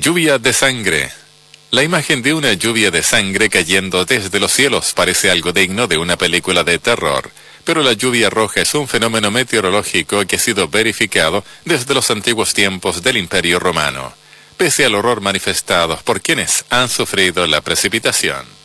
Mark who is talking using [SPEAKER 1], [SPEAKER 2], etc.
[SPEAKER 1] Lluvia de sangre. La imagen de una lluvia de sangre cayendo desde los cielos parece algo digno de una película de terror, pero la lluvia roja es un fenómeno meteorológico que ha sido verificado desde los antiguos tiempos del Imperio Romano, pese al horror manifestado por quienes han sufrido la precipitación.